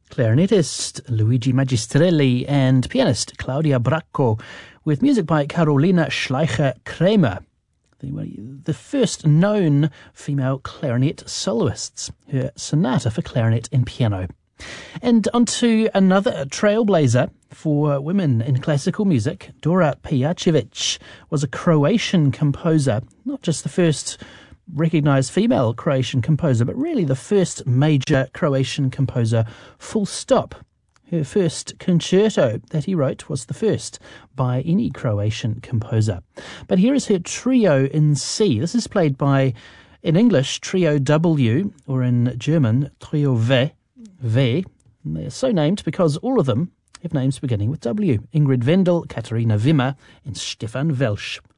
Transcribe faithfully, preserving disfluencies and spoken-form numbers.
clarinetist Luigi Magistrelli and pianist Claudia Bracco, with music by Carolina Schleicher-Kramer, the, the first known female clarinet soloists, her sonata for clarinet and piano. And onto another trailblazer for women in classical music. Dora Pejacevic was a Croatian composer, not just the first recognised female Croatian composer, but really the first major Croatian composer, full stop. Her first concerto that he wrote was the first by any Croatian composer. But here is her trio in C. This is played by, in English, Trio W, or in German, Trio V. V. They're so named because all of them have names beginning with W. Ingrid Wendel, Katharina Wimmer, and Stefan Welsch.